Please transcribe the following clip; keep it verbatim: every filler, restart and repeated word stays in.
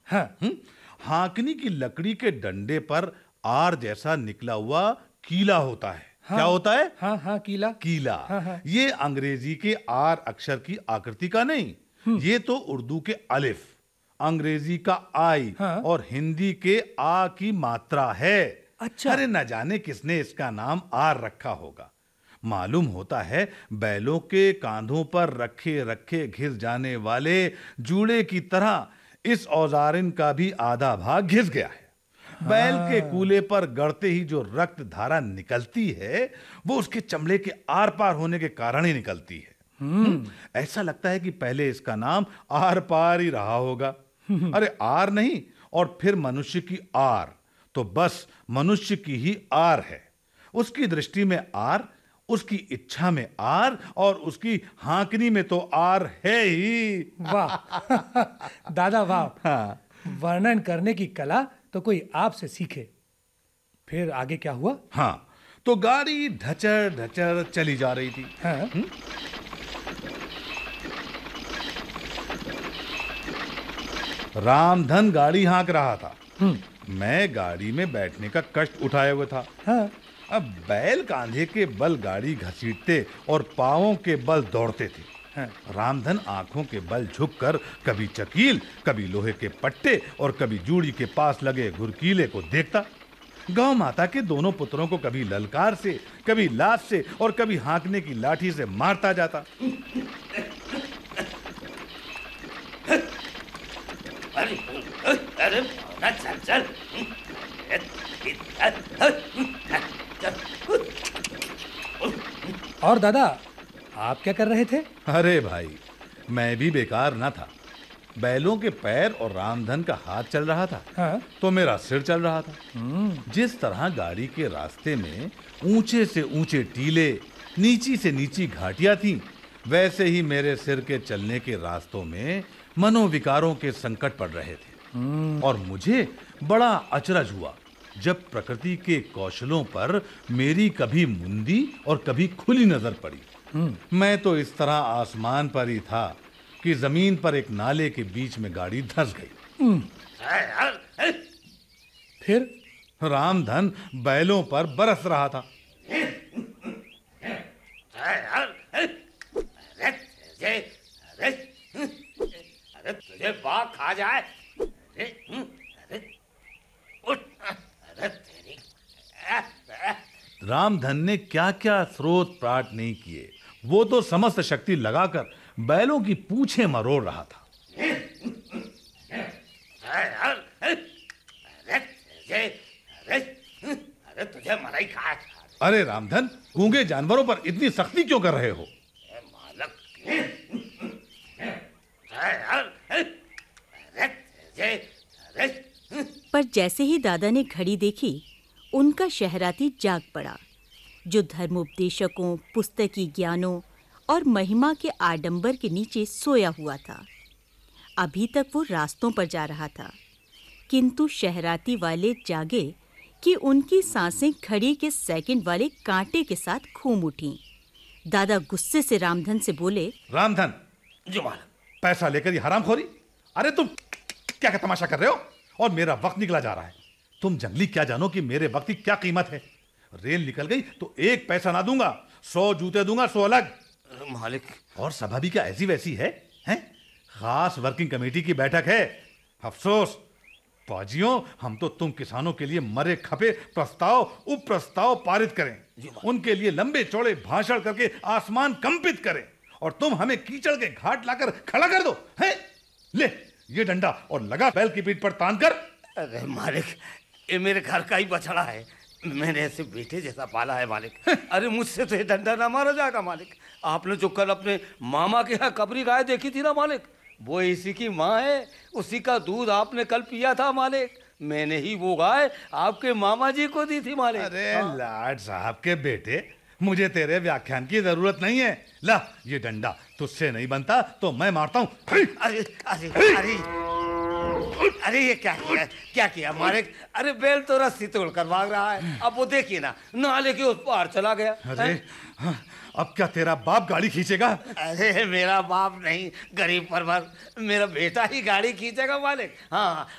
हाँ। हम्म? हांकनी की लकड़ी के डंडे पर आर जैसा निकला हुआ कीला होता है। हाँ। क्या होता है? हाँ हाँ, कीला। कीला। हाँ हाँ। ये अंग्रेजी के आर अक्षर की आकृति का नहीं, ये तो उर्दू के अलिफ, अंग्रेजी का आई हाँ। और हिंदी के आ की मात्रा है। अच्छा। अरे न जाने किसने इसका नाम आर रखा होगा। मालूम होता है बैलों के कांधों पर रखे रखे घिस जाने वाले जूड़े की तरह इस औजारिन का भी आधा भाग घिस गया है। बैल के कूले पर गड़ते ही जो रक्त धारा निकलती है वो उसके चमड़े के आर पार होने के कारण ही निकलती है। हम्म, ऐसा लगता है कि पहले इसका नाम आर पार ही रहा होगा। अरे आर नहीं और फिर मनुष्य की आर, तो बस मनुष्य की ही आर है। उसकी दृष्टि में आर, उसकी इच्छा में आर और उसकी हांकनी में तो आर है ही। वाह दादा वाह। हाँ। वर्णन करने की कला तो कोई आपसे सीखे। फिर आगे क्या हुआ? हाँ, तो गाड़ी ढचर ढचर चली जा रही थी। हाँ। रामधन गाड़ी हाँक रहा था, मैं गाड़ी में बैठने का कष्ट उठाए हुए था। हाँ। अब बैल कांधे के बल गाड़ी घसीटते और पांवों के बल दौड़ते थे। हाँ। रामधन आंखों के बल झुककर कभी चकील, कभी लोहे के पट्टे और कभी जूड़ी के पास लगे घुरकीले को देखता। गौ माता के दोनों पुत्रों को कभी ललकार से, कभी लात से और कभी हाँकने की लाठी से मारता जाता। अरे चल चल। और दादा आप क्या कर रहे थे? अरे भाई, मैं भी बेकार ना था। बैलों के पैर और रामधन का हाथ चल रहा था, हाँ। तो मेरा सिर चल रहा था। जिस तरह गाड़ी के रास्ते में ऊंचे से ऊंचे टीले, नीची से नीची घाटियां थीं, वैसे ही मेरे सिर के चलने के रास्तों में मनोविकारों के संकट पड़ रहे थे। और मुझे बड़ा अचरज हुआ जब प्रकृति के कौशलों पर मेरी कभी मुंदी और कभी खुली नजर पड़ी। मैं तो इस तरह आसमान पर ही था कि जमीन पर एक नाले के बीच में गाड़ी धंस गई। फिर रामधन बैलों पर बरस रहा था। अरे तुझे बाघ खा जाए। अरे अरे उठ। अरे तेरी। रामधन ने क्या क्या स्रोत प्राट नहीं किए, वो तो समस्त शक्ति लगाकर बैलों की पूंछें मरोड़ रहा था। अरे तुझे मराई खा। अरे रामधन, गूंगे जानवरों पर इतनी सख्ती क्यों कर रहे हो? मालक। पर जैसे ही दादा ने घड़ी देखी, उनका शहराती जाग पड़ा, जो धर्मोपदेशकों, पुस्तकी ज्ञानों और महिमा के आडंबर के नीचे सोया हुआ था। अभी तक वो रास्तों पर जा रहा था, किंतु शहराती वाले जागे कि उनकी सांसें घड़ी के सेकंड वाले कांटे के साथ घूम उठीं। दादा गुस्से से रामधन से बोले, रामधन, जो मालक। पैसा लेकर ये हरामखोरी? अरे तुम क्या क्या तमाशा कर रहे हो? और मेरा वक्त निकला जा रहा है। तुम जंगली क्या जानो कि मेरे वक्त की क्या कीमत है। रेल निकल गई तो एक पैसा ना दूंगा, सौ जूते दूंगा, सौ अलग। मालिक। और सभा भी क्या ऐसी वैसी है, हैं? खास वर्किंग कमेटी की बैठक है। अफसोस बाजियों, हम तो तुम किसानों के लिए मरे खपे प्रस्ताव उप प्रस्ताव पारित करें, उनके लिए लंबे चौड़े भाषण करके आसमान कंपित करें, और तुम हमें कीचड़ के घाट लाकर खड़ा कर दो। हैं? ले ये डंडा और लगा बैल की पीठ पर तान कर। अरे मालिक, ये मेरे घर का ही बछड़ा है, मैंने ऐसे बेटे जैसा पाला है मालिक। अरे मुझसे तो ये डंडा ना मारा जाएगा मालिक। आपने जो कल अपने मामा के यहाँ कबरी गाय देखी थी ना मालिक, वो इसी की माँ है। उसी का दूध आपने कल पिया था मालिक। मैंने ही वो गाय आपके मामा जी को दी थी मालिक। अरे लाड साहब के बेटे, मुझे तेरे व्याख्यान की जरूरत नहीं है। ला ये डंडा, तुझसे नहीं बनता तो मैं मारता हूँ। अरे अरे अरे अरे ये क्या किया, क्या किया मालिक? अरे बैल तो रस्सी तोड़कर भाग रहा है। अब वो देखिए ना, नाले के उस पार चला गया। अरे हाँ, अब क्या तेरा बाप गाड़ी खींचेगा? अरे मेरा बाप नहीं, गरीब परवर, मेरा बेटा ही गाड़ी खींचेगा मालिक। हाँ,